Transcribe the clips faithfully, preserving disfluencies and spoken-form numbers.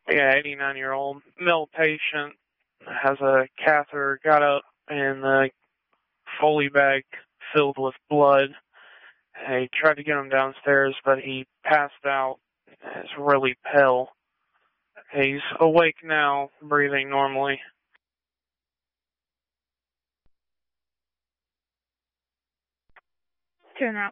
Yeah, eighty-nine-year-old male patient has a catheter, got up in the Foley bag filled with blood. He tried to get him downstairs, but he passed out. He's really pale. He's awake now, breathing normally. Turn out.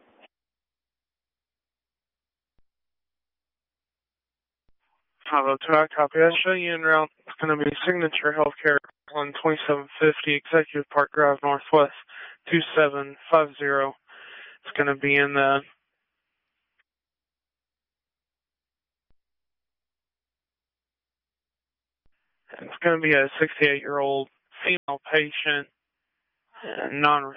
Bravo two, I copy. I'll show you en route. It's going to be Signature Healthcare on twenty-seven fifty Executive Park Drive Northwest two seven five zero. It's going to be in the It's going to be a sixty-eight-year-old female patient, uh, non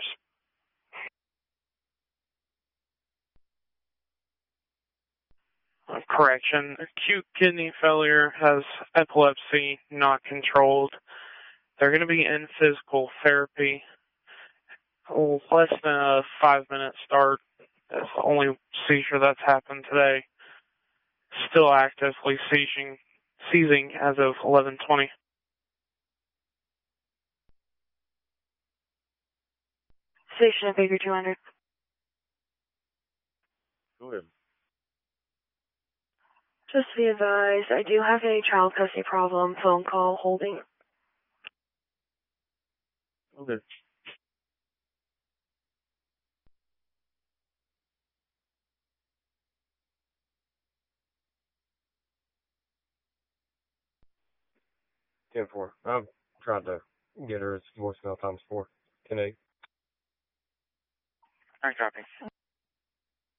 correction, acute kidney failure, has epilepsy, not controlled. They're going to be in physical therapy. Oh, less than a five-minute start. That's the only seizure that's happened today. Still actively seizing, seizing as of eleven twenty. Station at Baker two hundred. Go ahead. Just to be advised, I do have a child custody problem. Phone call holding. Okay. ten four. I've tried to get her. It's voicemail times four. ten eight. I copy.